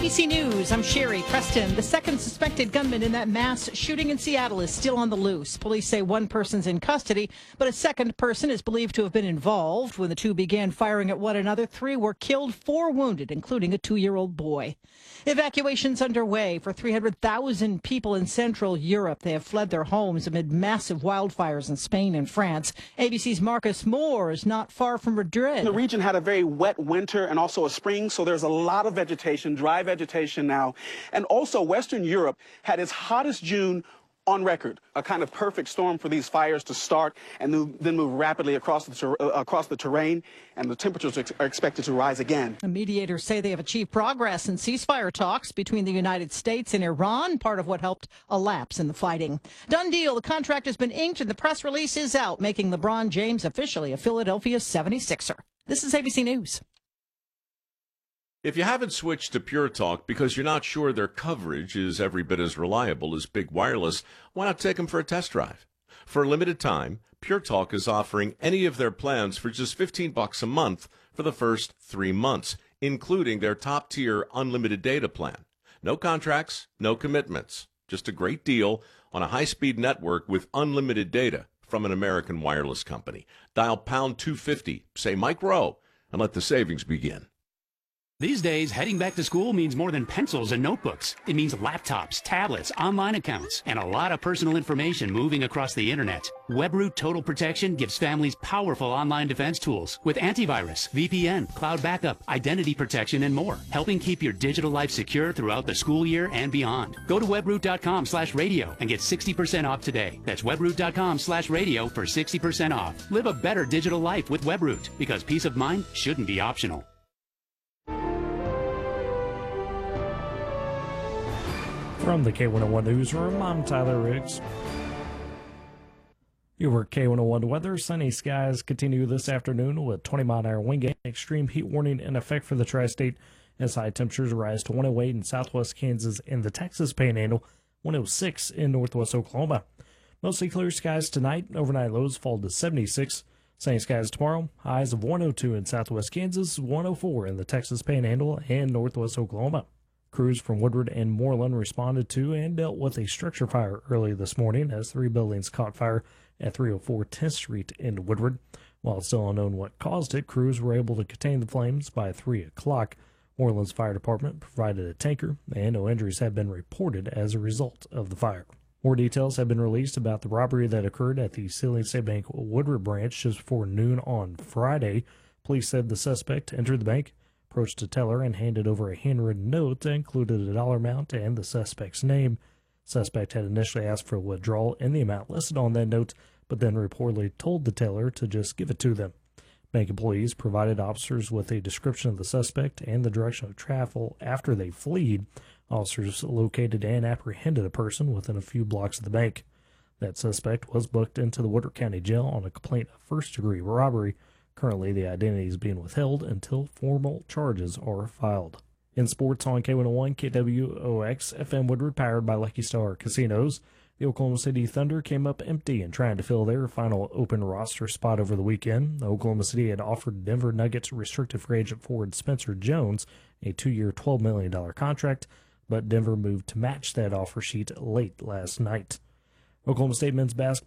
ABC News, I'm Sherry Preston. The second suspected gunman in that mass shooting in Seattle is still on the loose. Police say one person's in custody, but a second person is believed to have been involved. When the two began firing at one another, 3 were killed, 4 wounded, including a 2-year-old boy. Evacuations underway for 300,000 people in Central Europe. They have fled their homes amid massive wildfires in Spain and France. ABC's Marcus Moore is not far from Madrid. The region had a very wet winter and also a spring, so there's a lot of vegetation, dry vegetation now. And also Western Europe had its hottest June on record, a kind of perfect storm for these fires to start and then move rapidly across the terrain, and the temperatures are expected to rise again. The mediators say they have achieved progress in ceasefire talks between the United States and Iran, part of what helped a lapse in the fighting. Done deal. The contract has been inked and the press release is out, making LeBron James officially a Philadelphia 76er. This is ABC News. If you haven't switched to Pure Talk because you're not sure their coverage is every bit as reliable as Big Wireless, why not take them for a test drive? For a limited time, Pure Talk is offering any of their plans for just $15 a month for the first 3 months, including their top-tier unlimited data plan. No contracts, no commitments. Just a great deal on a high-speed network with unlimited data from an American wireless company. Dial pound 250, say Mike Rowe, and let the savings begin. These days, heading back to school means more than pencils and notebooks. It means laptops, tablets, online accounts, and a lot of personal information moving across the internet. WebRoot Total Protection gives families powerful online defense tools with antivirus, VPN, cloud backup, identity protection, and more, helping keep your digital life secure throughout the school year and beyond. Go to webroot.com/radio and get 60% off today. That's webroot.com/radio for 60% off. Live a better digital life with WebRoot, because peace of mind shouldn't be optional. From the K101 Newsroom, I'm Tyler Riggs. Your K101 weather. Sunny skies continue this afternoon with 20-mile-an-hour wind gale. Extreme heat warning in effect for the tri-state as high temperatures rise to 108 in southwest Kansas and the Texas Panhandle, 106 in northwest Oklahoma. Mostly clear skies tonight. Overnight lows fall to 76. Sunny skies tomorrow. Highs of 102 in southwest Kansas, 104 in the Texas Panhandle and northwest Oklahoma. Crews from Woodward and Moreland responded to and dealt with a structure fire early this morning as 3 buildings caught fire at 304 10th Street in Woodward. While it's still unknown what caused it, crews were able to contain the flames by 3 o'clock. Moreland's fire department provided a tanker, and no injuries have been reported as a result of the fire. More details have been released about the robbery that occurred at the Celine State Bank Woodward branch just before noon on Friday. Police said the suspect entered the bank, approached a teller, and handed over a handwritten note that included a dollar amount and the suspect's name. Suspect had initially asked for a withdrawal in the amount listed on that note, but then reportedly told the teller to just give it to them. Bank employees provided officers with a description of the suspect and the direction of travel after they fled. Officers located and apprehended a person within a few blocks of the bank. That suspect was booked into the Woodward County Jail on a complaint of first-degree robbery. Currently, the identity is being withheld until formal charges are filed. In sports on K101, KWOX, FM Woodward, powered by Lucky Star Casinos, the Oklahoma City Thunder came up empty in trying to fill their final open roster spot over the weekend. Oklahoma City had offered Denver Nuggets restricted free agent forward Spencer Jones a 2-year, $12 million contract, but Denver moved to match that offer sheet late last night. Oklahoma State men's basketball